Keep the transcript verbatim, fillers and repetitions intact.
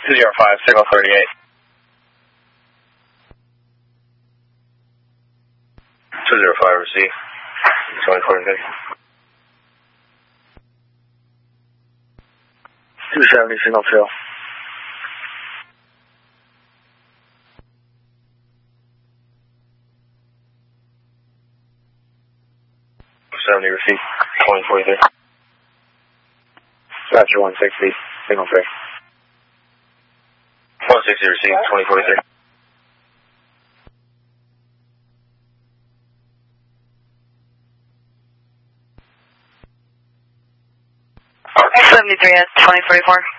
two zero five, signal thirty-eight. two zero five, receive. twenty forty-six. two seventy, signal two. seventy, receive. twenty forty-three. Gotcha, one sixty, signal three. one sixty, receive. twenty forty-three. seventy-three at twenty forty-four.